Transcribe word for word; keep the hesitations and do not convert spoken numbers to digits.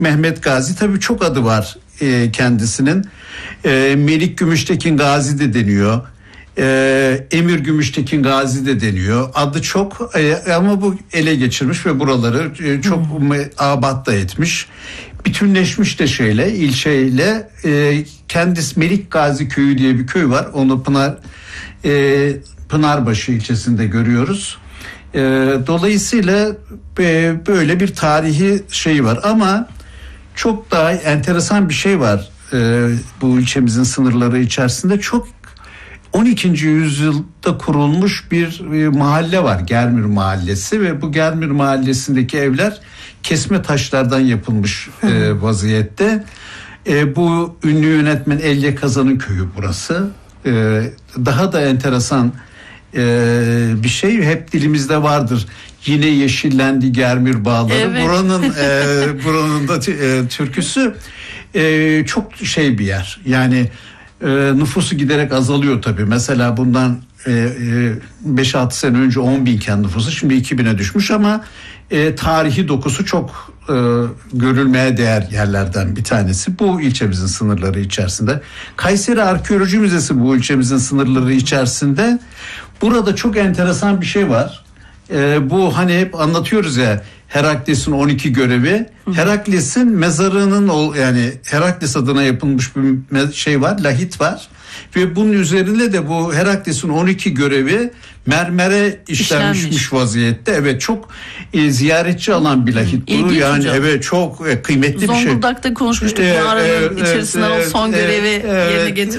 Mehmet Gazi, tabii çok adı var e, kendisinin. E, Melik Gümüştekin Gazi de deniyor. E, Emir Gümüştekin Gazi de deniyor. Adı çok e, ama bu ele geçirmiş ve buraları e, çok hmm. abat da etmiş. Bütünleşmiş de şeyle, ilçeyle. E, kendisi Melik Gazi Köyü diye bir köy var. Onu Pınar e, Pınarbaşı ilçesinde görüyoruz. E, dolayısıyla e, böyle bir tarihi şey var ama çok daha enteresan bir şey var e, bu ilçemizin sınırları içerisinde. Çok on ikinci yüzyılda kurulmuş bir e, mahalle var, Germir Mahallesi, ve bu Germir Mahallesi'ndeki evler kesme taşlardan yapılmış e, vaziyette. E, bu ünlü yönetmen Elye Kazan'ın köyü burası. E, daha da enteresan e, bir şey hep dilimizde vardır. Yine yeşillendi Germir bağları. Evet. Buranın e, buranın da e, türküsü e, çok şey bir yer. Yani e, nüfusu giderek azalıyor tabii. Mesela bundan e, e, beş altı sene önce on binken nüfusu şimdi iki bine düşmüş ama e, tarihi dokusu çok e, görülmeye değer yerlerden bir tanesi. Bu ilçemizin sınırları içerisinde. Kayseri Arkeoloji Müzesi bu ilçemizin sınırları içerisinde. Burada çok enteresan bir şey var. Ee, bu hani hep anlatıyoruz ya, Herakles'in on iki görevi. Herakles'in mezarının, yani Herakles adına yapılmış bir şey var, lahit var. Ve bunun üzerinde de bu Herakles'in on iki görevi mermere işlenmiş İşlenmiş. vaziyette. Evet, çok e, ziyaretçi alan bir lahit bu. İlginç yani hocam. Evet, çok e, kıymetli bir şey. Zonguldak'ta konuşmuştuk. Mağaranın e, e, içerisinden e, o son e, görevi e, yerine getirdi.